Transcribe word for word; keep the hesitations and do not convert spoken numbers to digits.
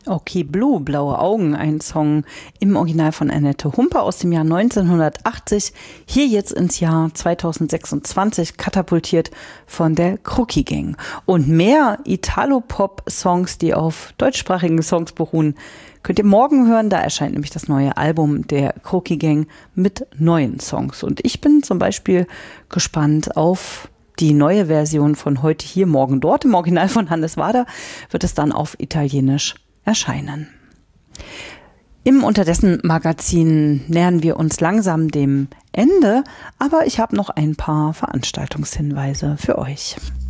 Okay, Blue, Blaue Augen, ein Song im Original von Annette Humpe aus dem Jahr neunzehnhundertachtzig, hier jetzt ins Jahr zweitausendsechsundzwanzig katapultiert von der Crookie Gang. Und mehr Italo-Pop-Songs, die auf deutschsprachigen Songs beruhen, könnt ihr morgen hören. Da erscheint nämlich das neue Album der Crookie Gang mit neuen Songs. Und ich bin zum Beispiel gespannt auf die neue Version von Heute hier, morgen dort. Im Original von Hannes Wader wird es dann auf Italienisch erscheinen. Im Unterdessen Magazin nähern wir uns langsam dem Ende, aber ich habe noch ein paar Veranstaltungshinweise für euch.